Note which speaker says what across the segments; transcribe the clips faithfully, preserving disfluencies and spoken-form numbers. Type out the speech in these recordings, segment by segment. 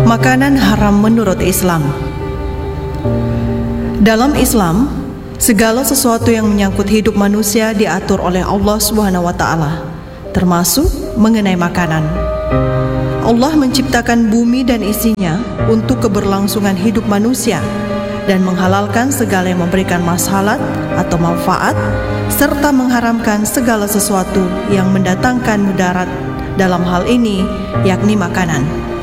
Speaker 1: Makanan haram menurut Islam. Dalam Islam, segala sesuatu yang menyangkut hidup manusia diatur oleh Allah subhanahu wa taala, termasuk mengenai makanan. Allah menciptakan bumi dan isinya untuk keberlangsungan hidup manusia dan menghalalkan segala yang memberikan maslahat atau manfaat, serta mengharamkan segala sesuatu yang mendatangkan mudarat dalam hal ini, yakni makanan.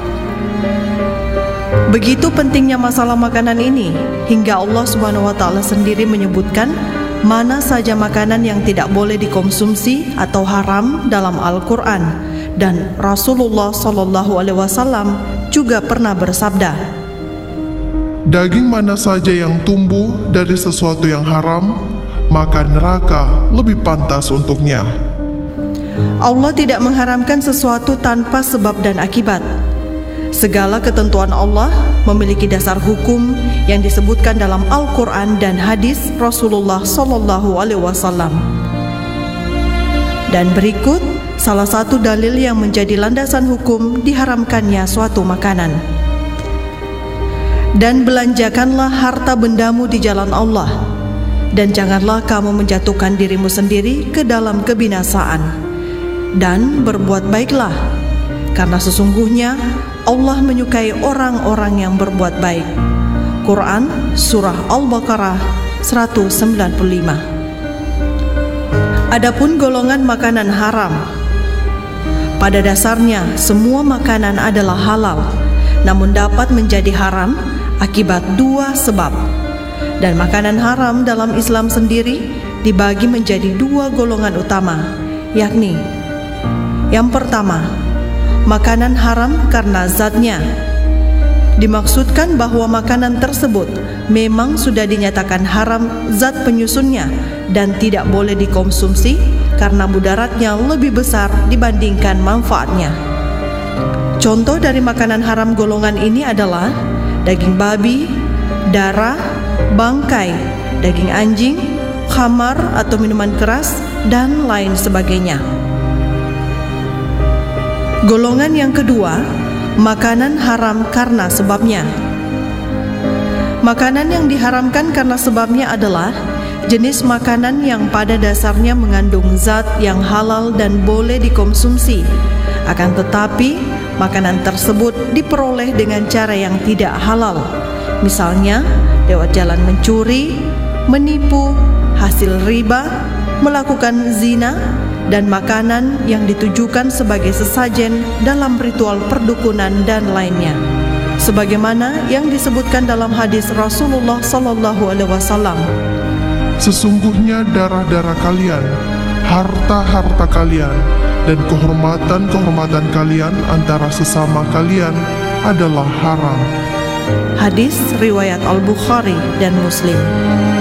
Speaker 1: Begitu pentingnya masalah makanan ini, hingga Allah subhanahu wa taala sendiri menyebutkan mana saja makanan yang tidak boleh dikonsumsi atau haram dalam Al-Quran. Dan Rasulullah shallallahu alaihi wasallam juga pernah bersabda,
Speaker 2: daging mana saja yang tumbuh dari sesuatu yang haram, maka neraka lebih pantas untuknya.
Speaker 1: Allah tidak mengharamkan sesuatu tanpa sebab dan akibat. Segala ketentuan Allah memiliki dasar hukum yang disebutkan dalam Al-Quran dan hadis Rasulullah shallallahu alaihi wasallam. Dan berikut salah satu dalil yang menjadi landasan hukum diharamkannya suatu makanan. Dan belanjakanlah harta bendamu di jalan Allah, dan janganlah kamu menjatuhkan dirimu sendiri ke dalam kebinasaan. Dan berbuat baiklah, karena sesungguhnya Allah menyukai orang-orang yang berbuat baik. Quran Surah Al-Baqarah seratus sembilan puluh lima. Adapun golongan makanan haram, pada dasarnya semua makanan adalah halal, namun dapat menjadi haram akibat dua sebab. Dan makanan haram dalam Islam sendiri dibagi menjadi dua golongan utama, yakni yang pertama, makanan haram karena zatnya. Dimaksudkan bahwa makanan tersebut memang sudah dinyatakan haram zat penyusunnya dan tidak boleh dikonsumsi karena mudaratnya lebih besar dibandingkan manfaatnya. Contoh dari makanan haram golongan ini adalah daging babi, darah, bangkai, daging anjing, khamar atau minuman keras, dan lain sebagainya. Golongan yang kedua, makanan haram karena sebabnya. Makanan yang diharamkan karena sebabnya adalah jenis makanan yang pada dasarnya mengandung zat yang halal dan boleh dikonsumsi, akan tetapi makanan tersebut diperoleh dengan cara yang tidak halal, misalnya lewat jalan mencuri, menipu, hasil riba, melakukan zina, dan makanan yang ditujukan sebagai sesajen dalam ritual perdukunan dan lainnya, sebagaimana yang disebutkan dalam hadis Rasulullah shallallahu alaihi wasallam,
Speaker 2: sesungguhnya darah-darah kalian, harta-harta kalian, dan kehormatan-kehormatan kalian antara sesama kalian adalah haram.
Speaker 1: Hadis riwayat Al-Bukhari dan Muslim.